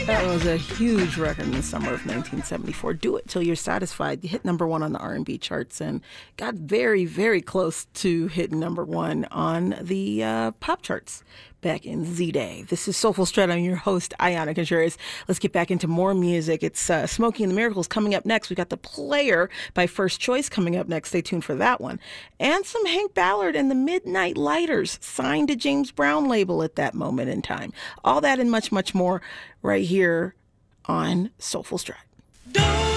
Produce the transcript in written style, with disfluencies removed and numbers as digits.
That was a huge record in the summer of 1974. Do It Till You're Satisfied. You hit number one on the R&B charts and got very, very close to hitting number one on the pop charts back in Z-Day. This is Soulful Strut. I'm your host, Ayana Contreras. Let's get back into more music. It's Smokey and the Miracles coming up next. We got The Player by First Choice coming up next. Stay tuned for that one. And some Hank Ballard and the Midnight Lighters, signed to James Brown label at that moment in time. All that and much, much more right here on Soulful Strut.